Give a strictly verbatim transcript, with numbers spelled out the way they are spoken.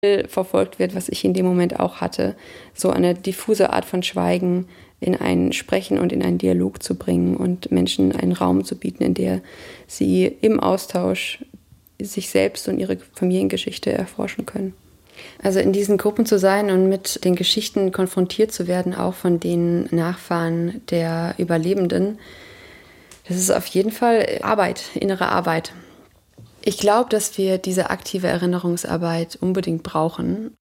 verfolgt wird, was ich in dem Moment auch hatte. So eine diffuse Art von Schweigen in ein Sprechen und in einen Dialog zu bringen und Menschen einen Raum zu bieten, in der sie im Austausch sich selbst und ihre Familiengeschichte erforschen können. Also in diesen Gruppen zu sein und mit den Geschichten konfrontiert zu werden, auch von den Nachfahren der Überlebenden, das ist auf jeden Fall Arbeit, innere Arbeit. Ich glaube, dass wir diese aktive Erinnerungsarbeit unbedingt brauchen.